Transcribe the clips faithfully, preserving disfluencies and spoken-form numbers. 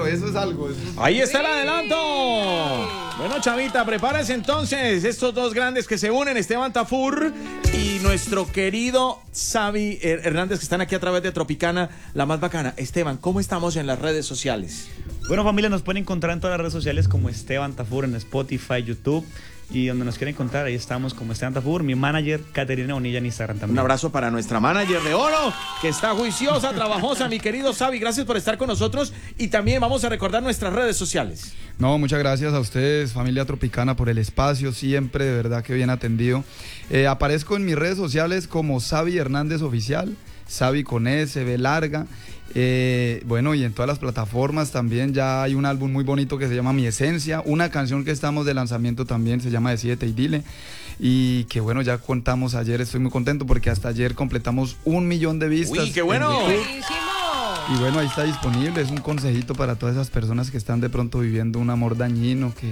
bueno, eso es algo. Eso es... Ahí está el adelanto. Bueno, Chavita, prepárense entonces. Estos dos grandes que se unen, Esteban Tafur y nuestro querido Xavi Hernández, que están aquí a través de Tropicana, la más bacana. Esteban, ¿cómo estamos en las redes sociales? Bueno, familia, nos pueden encontrar en todas las redes sociales como Esteban Tafur, en Spotify, YouTube, y donde nos quieren encontrar, ahí estamos como Esteban Tafur, mi manager, Caterina Bonilla, en Instagram también. Un abrazo para nuestra manager de oro, que está juiciosa, trabajosa, mi querido Xavi. Gracias por estar con nosotros y también vamos a recordar nuestras redes sociales. No, muchas gracias a ustedes, familia Tropicana, por el espacio, siempre, de verdad que bien atendido. Eh, aparezco en mis redes sociales como Xavi Hernández Oficial, Xavi con S, B larga. Eh, bueno, y en todas las plataformas también ya hay un álbum muy bonito que se llama Mi Esencia, una canción que estamos de lanzamiento también se llama Decídete y Dile, y que bueno, ya contamos ayer, estoy muy contento porque hasta ayer completamos un millón de vistas. ¡Uy, qué bueno! Y bueno, ahí está disponible, es un consejito para todas esas personas que están de pronto viviendo un amor dañino, que,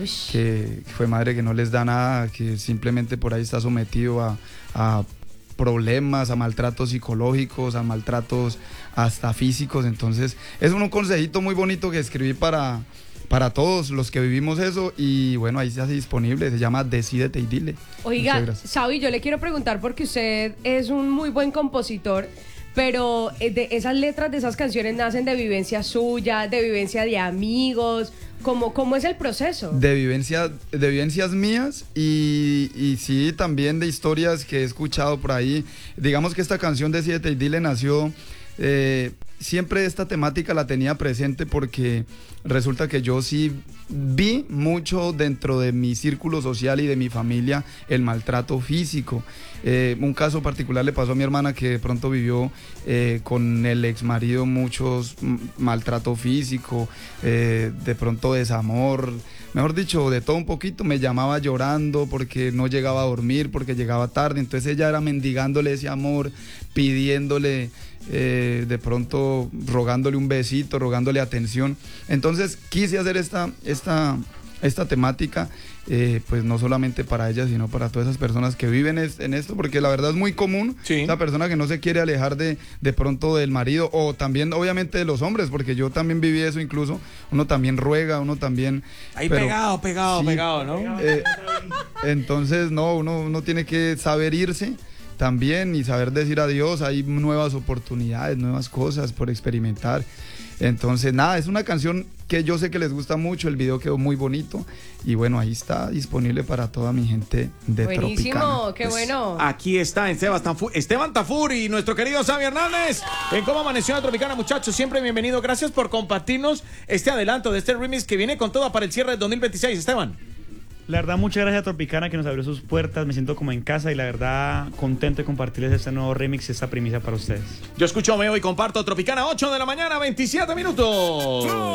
que fue madre que no les da nada, que simplemente por ahí está sometido a, a problemas, a maltratos psicológicos, a maltratos hasta físicos. Entonces es un consejito muy bonito que escribí para, para todos los que vivimos eso, y bueno, ahí se hace disponible, se llama Decídete y Dile. Oiga, Xavi, yo le quiero preguntar porque usted es un muy buen compositor, pero de esas letras de esas canciones nacen de vivencia suya, de vivencia de amigos. ¿Cómo, cómo es el proceso? De, vivencia, de vivencias mías y, y sí, también de historias que he escuchado por ahí. Digamos que esta canción Decídete y Dile nació... Eh, siempre esta temática la tenía presente porque resulta que yo sí vi mucho dentro de mi círculo social y de mi familia el maltrato físico. Eh, un caso particular le pasó a mi hermana, que de pronto vivió eh, con el ex marido muchos maltrato físico, eh, de pronto desamor, mejor dicho, de todo un poquito. Me llamaba llorando porque no llegaba a dormir, porque llegaba tarde, entonces ella era mendigándole ese amor, pidiéndole... Eh, de pronto rogándole un besito, rogándole atención. Entonces quise hacer esta, esta, esta temática, eh, pues no solamente para ella, sino para todas esas personas que viven es, en esto, porque la verdad es muy común, sí. La persona que no se quiere alejar de, de pronto del marido, o también obviamente de los hombres, porque yo también viví eso incluso, uno también ruega, uno también... Ahí pero, pegado, pegado, sí, pegado, ¿no? Eh, entonces no, uno, uno tiene que saber irse también y saber decir adiós. Hay nuevas oportunidades, nuevas cosas por experimentar. Entonces nada, es una canción que yo sé que les gusta mucho, el video quedó muy bonito y bueno, ahí está disponible para toda mi gente de Tropicana. Buenísimo, qué bueno. Pues aquí está Esteban Tafur, Esteban Tafur y nuestro querido Xavi Hernández en Cómo Amaneció la Tropicana. Muchachos, siempre bienvenido, gracias por compartirnos este adelanto de este remix que viene con todo para el cierre del dos mil veintiséis, Esteban. La verdad, muchas gracias a Tropicana que nos abrió sus puertas, me siento como en casa y la verdad contento de compartirles este nuevo remix y esta primicia para ustedes. Yo escucho, veo y comparto Tropicana, ocho de la mañana, veintisiete minutos.